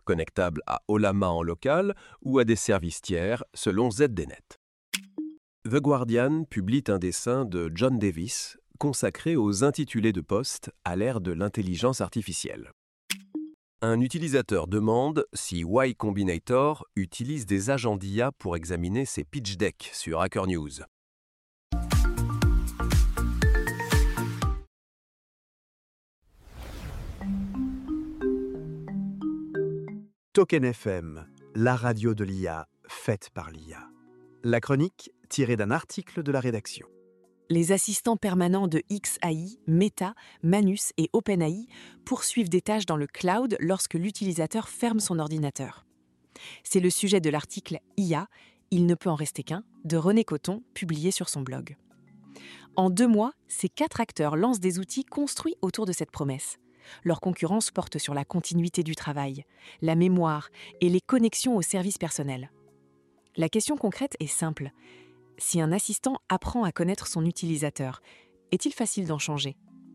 connectable à Ollama en local ou à des services tiers, selon ZDNet. The Guardian publie un dessin de John Davis consacré aux intitulés de poste à l'ère de l'intelligence artificielle. Un utilisateur demande si Y Combinator utilise des agents d'IA pour examiner ses pitch decks sur Hacker News. Token FM, la radio de l'IA, faite par l'IA. La chronique tirée d'un article de la rédaction. Les assistants permanents de xAI, Meta, Manus et OpenAI poursuivent des tâches dans le cloud lorsque l'utilisateur ferme son ordinateur. C'est le sujet de l'article IA, il ne peut en rester qu'un, de René Coton, publié sur son blog. En 2 mois, ces 4 acteurs lancent des outils construits autour de cette promesse. Leur concurrence porte sur la continuité du travail, la mémoire et les connexions aux services personnels. La question concrète est simple. Si un assistant apprend à connaître son utilisateur, est-il facile d'en changer ?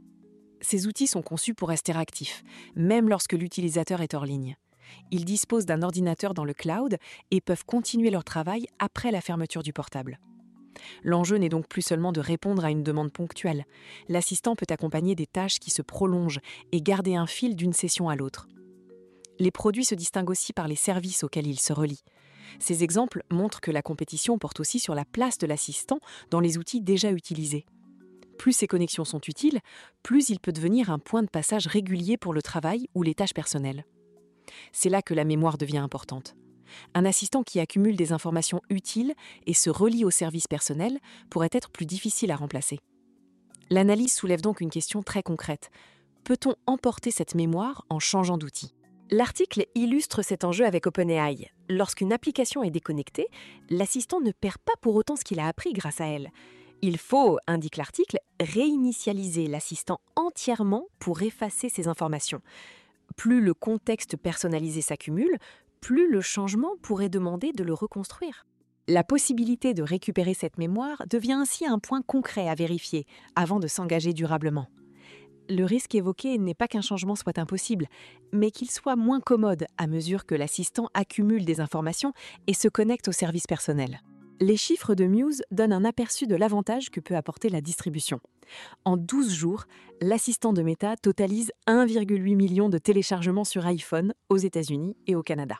Ces outils sont conçus pour rester actifs, même lorsque l'utilisateur est hors ligne. Ils disposent d'un ordinateur dans le cloud et peuvent continuer leur travail après la fermeture du portable. L'enjeu n'est donc plus seulement de répondre à une demande ponctuelle. L'assistant peut accompagner des tâches qui se prolongent et garder un fil d'une session à l'autre. Les produits se distinguent aussi par les services auxquels ils se relient. Ces exemples montrent que la compétition porte aussi sur la place de l'assistant dans les outils déjà utilisés. Plus ces connexions sont utiles, plus il peut devenir un point de passage régulier pour le travail ou les tâches personnelles. C'est là que la mémoire devient importante. Un assistant qui accumule des informations utiles et se relie au service personnel pourrait être plus difficile à remplacer. L'analyse soulève donc une question très concrète. Peut-on emporter cette mémoire en changeant d'outil ? L'article illustre cet enjeu avec OpenAI. Lorsqu'une application est déconnectée, l'assistant ne perd pas pour autant ce qu'il a appris grâce à elle. Il faut, indique l'article, réinitialiser l'assistant entièrement pour effacer ces informations. Plus le contexte personnalisé s'accumule, plus le changement pourrait demander de le reconstruire. La possibilité de récupérer cette mémoire devient ainsi un point concret à vérifier avant de s'engager durablement. Le risque évoqué n'est pas qu'un changement soit impossible, mais qu'il soit moins commode à mesure que l'assistant accumule des informations et se connecte au service personnel. Les chiffres de Muse donnent un aperçu de l'avantage que peut apporter la distribution. En 12 jours, l'assistant de Meta totalise 1,8 million de téléchargements sur iPhone aux États-Unis et au Canada.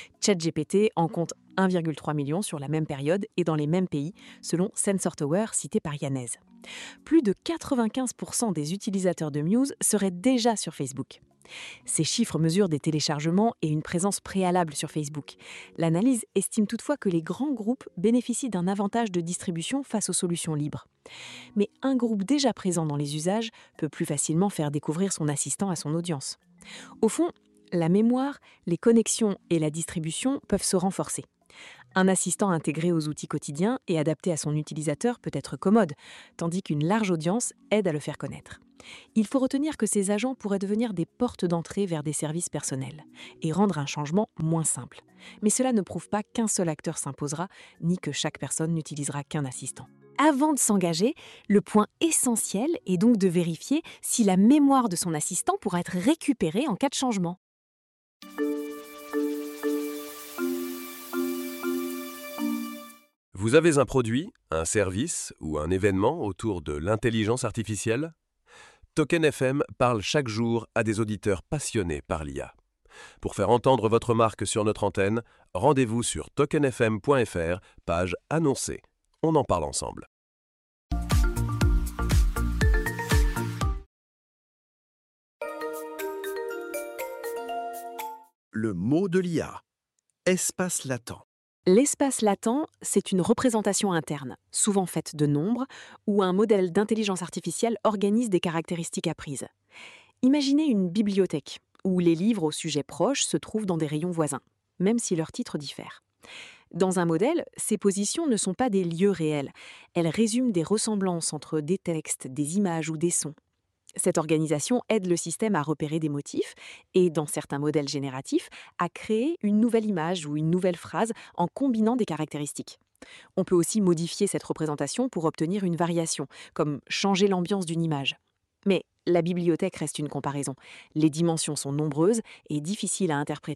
ChatGPT en compte 1,3 million sur la même période et dans les mêmes pays, selon Sensor Tower cité par Yanez. Plus de 95% des utilisateurs de Muse seraient déjà sur Facebook. Ces chiffres mesurent des téléchargements et une présence préalable sur Facebook. L'analyse estime toutefois que les grands groupes bénéficient d'un avantage de distribution face aux solutions libres. Mais un groupe déjà présent dans les usages peut plus facilement faire découvrir son assistant à son audience. Au fond, la mémoire, les connexions et la distribution peuvent se renforcer. Un assistant intégré aux outils quotidiens et adapté à son utilisateur peut être commode, tandis qu'une large audience aide à le faire connaître. Il faut retenir que ces agents pourraient devenir des portes d'entrée vers des services personnels et rendre un changement moins simple. Mais cela ne prouve pas qu'un seul acteur s'imposera, ni que chaque personne n'utilisera qu'un assistant. Avant de s'engager, le point essentiel est donc de vérifier si la mémoire de son assistant pourra être récupérée en cas de changement. Vous avez un produit, un service ou un événement autour de l'intelligence artificielle ? Token FM parle chaque jour à des auditeurs passionnés par l'IA. Pour faire entendre votre marque sur notre antenne, rendez-vous sur tokenfm.fr, page annoncée. On en parle ensemble. Le mot de l'IA. Espace latent. L'espace latent, c'est une représentation interne, souvent faite de nombres, où un modèle d'intelligence artificielle organise des caractéristiques apprises. Imaginez une bibliothèque, où les livres au sujet proche se trouvent dans des rayons voisins, même si leurs titres diffèrent. Dans un modèle, ces positions ne sont pas des lieux réels, elles résument des ressemblances entre des textes, des images ou des sons. Cette organisation aide le système à repérer des motifs et, dans certains modèles génératifs, à créer une nouvelle image ou une nouvelle phrase en combinant des caractéristiques. On peut aussi modifier cette représentation pour obtenir une variation, comme changer l'ambiance d'une image. Mais la bibliothèque reste une comparaison. Les dimensions sont nombreuses et difficiles à interpréter.